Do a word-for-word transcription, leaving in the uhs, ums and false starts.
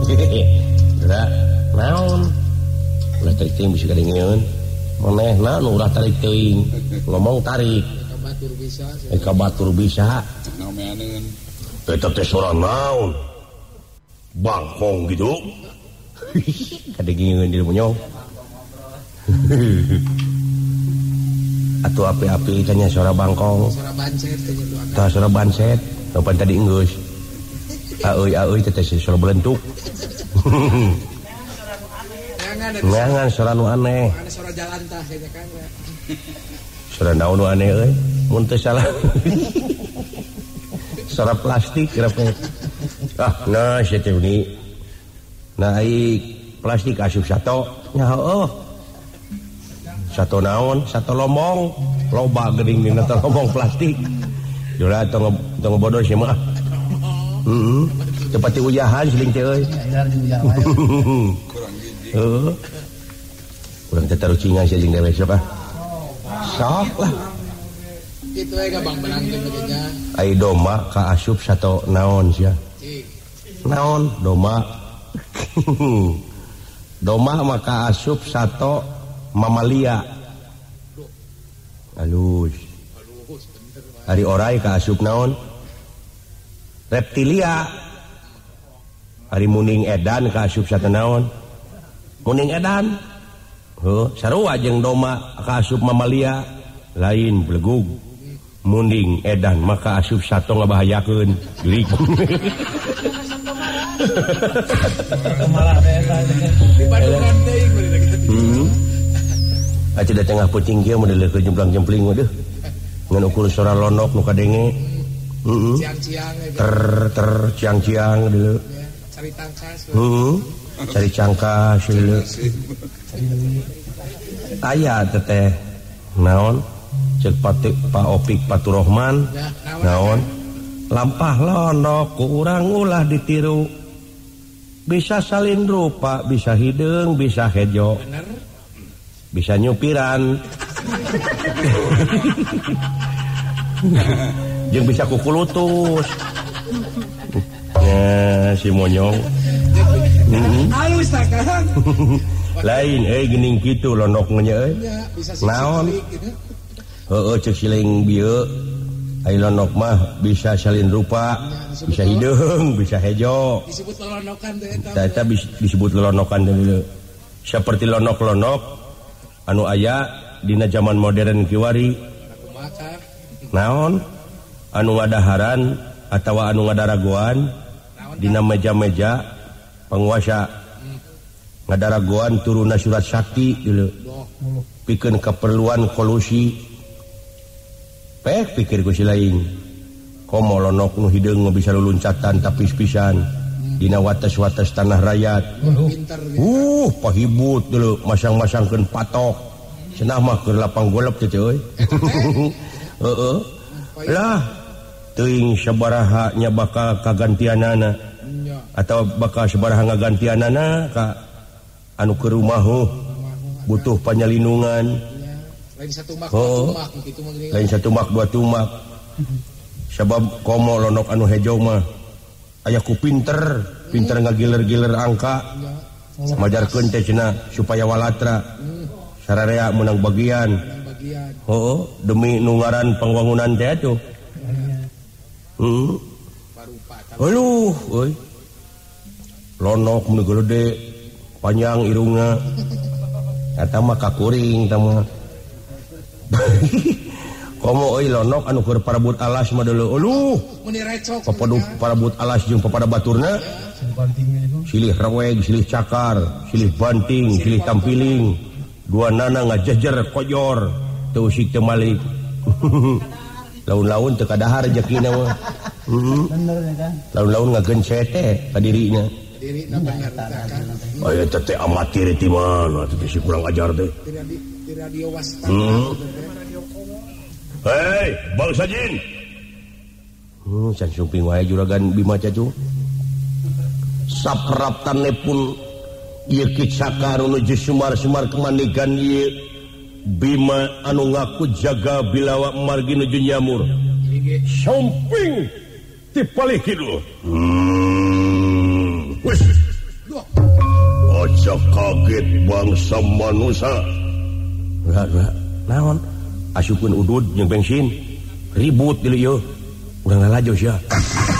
gerak naon ulah tarik teuing bisa kadengeun manehna nu ulah tarik teuing ngomong tarik ka batur bisa ka batur bisa naomeaneun eta teh soran naon bangkong gitu kadengeun di munyong atuh api-api tanya suara bangkong suara banset tanya tah suara banset kapan tadi enggeus aeuy aeuy teh suara belentuk ngangan suara nu aneh ada suara jalan tah kayaknya kan suara naon nu aneh euy mun teu salah suara plastik kenapa ah nah sia teh uni nah ai plastik asup sato nya heueuh sato naon sato lombong loba geuning dina teh lombong plastik jura tong tong bodoh sia mah heeh cepati ujahan siling teh euy heeh urang teh tarucingan sia jeung dewe sok ah sok lah kitu we gabang benangkeun begenya ai doma ka asup sato naon sia naon doma doma maka asup sato mamalia halus hari orai ka asup naon reptilia hari muning edan ka asup sato naon muning edan heuh sarua jeung doma ka asup mamalia lain belegug muning edan maka asup sato ngabahayakeun jurig hmm aja da tengah puting kieu model ke jemplang-jempling mah deuh ngan ukur suara lonok nu kadenge heeh ciang-ciang ter ter ciang-ciang deuleu cari tangkas heeh cari cangkas deuleu aya teh naon cek Pak Pak Opik Paturahman naon lampah lonok ku urang ulah ditiru bisa salin rupa bisa hideung bisa hejo bener bisa nyupiran jeung bisa kukulutus ya si monyong halus tah kan lain euy geuning kitu lonok nya euy naon heueuh ceuk siling bieu ai lonok mah bisa salin rupa bisa hideung bisa hejo disebut lelonokan teh eta eta disebut lelonokan teh seperti lonok-lonok anu aya dina zaman modern kiwari naon anu ngadaharan atawa anu ngadaragoan dina meja-meja penguasa ngadaragoan turuna surat sakti dulu pikeun keperluan kolusi peh pikir ku si lain komo lonok nu hideung bisa luluncatan tapi pisan dina wates-wates tanah rakyat uh pahibut dulu masang-masangkeun patok cenah mah keur lapang golep teh euy heeh lah teuing sabaraha nya bakal kagantianana atau bakal sabaraha ngagantianana ka anu keur rumahuh butuh panyalindungan lain satu mak dua tumak kitu mah geuning lain satu mak dua tumak sabab komo lonok anu hejo mah aya ku pinter pinter ngagiler-giler angka majarkeun teh cenah supaya walatra sararea menang bagian heuh demi nu ngaran pangwangunan teh atuh heeh aduh euy lonok mun gede panjang irungna eta mah kakuring tah mah komo euy lonok anu keur parabut alas mah deuleu uluh mun direcok papadu parabut alas jeung papada baturna silih reweg silih cakar silih banting silih tampiling dua nana ngajejer koyor teu usik teu malik laun-laun teu kadahar rezekina mah heeh bener kan laun-laun ngagencet teh ka dirinya dirina bener kan aya teh teh amatir ti mana teh si kurang ajar teh di radio wasta hei Bang Sajin hmm can sumping wae juragan Bima Cacu sapraptane pun ieu kicaka nuju sumar-sumar kemanigan ieu Bima anu ngaku jaga bilawa margi nuju nyamur samping ti palih kidu hmm wis aja kaget bangsa manusia. Naon asupun udud jeung bensin ribut di lieu urang lalajos ya.